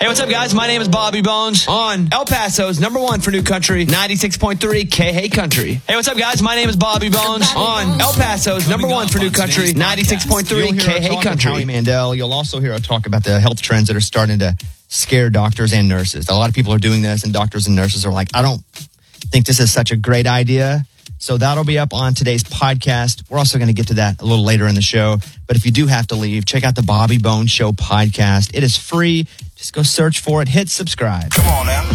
Hey, what's up, guys? My name is Bobby Bones on El Paso's #1 for New Country, 96.3 K-Hey Country. Hey, what's up, guys? My name is Bobby Bones on El Paso's #1 for New Country, 96.3 K-Hey Country. Howie Mandel. You'll also hear a talk about the health trends that are starting to scare doctors and nurses. A lot of people are doing this, and doctors and nurses are like, I don't think this is such a great idea. So that'll be up on today's podcast. We're also going to get to that a little later in the show. But if you do have to leave, check out the Bobby Bones Show podcast. It is free. Just go search for it. Hit subscribe. Come on now.